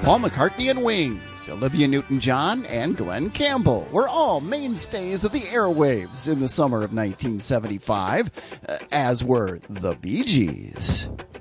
Paul McCartney and Wings, Olivia Newton-John, and Glenn Campbell were all mainstays of the airwaves in the summer of 1975, as were the Bee Gees.